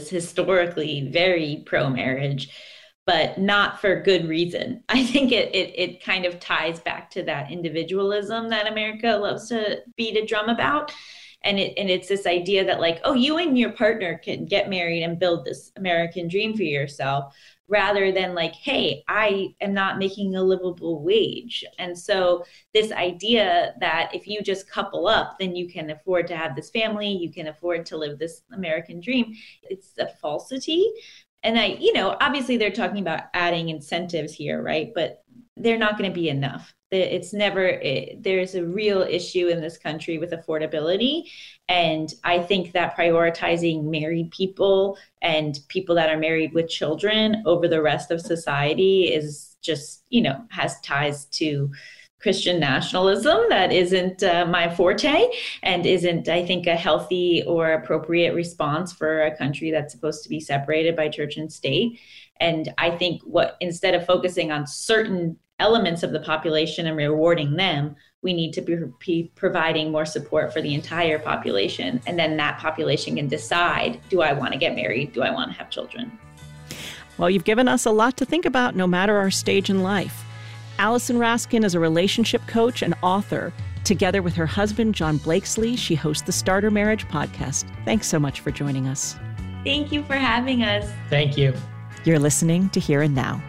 is historically very pro-marriage, but not for good reason. I think it kind of ties back to that individualism that America loves to beat a drum about. And it's this idea that like, oh, you and your partner can get married and build this American dream for yourself, rather than like, hey, I am not making a livable wage. And so this idea that if you just couple up, then you can afford to have this family, you can afford to live this American dream, it's a falsity. And obviously they're talking about adding incentives here, right? But they're not going to be enough. There's a real issue in this country with affordability. And I think that prioritizing married people and people that are married with children over the rest of society is just, has ties to Christian nationalism that isn't my forte and isn't, I think, a healthy or appropriate response for a country that's supposed to be separated by church and state. And I think instead of focusing on certain elements of the population and rewarding them, we need to be providing more support for the entire population. And then that population can decide, do I want to get married? Do I want to have children? Well, you've given us a lot to think about no matter our stage in life. Allison Raskin is a relationship coach and author. Together with her husband, John Blakesley, she hosts the Starter Marriage podcast. Thanks so much for joining us. Thank you for having us. Thank you. You're listening to Here and Now.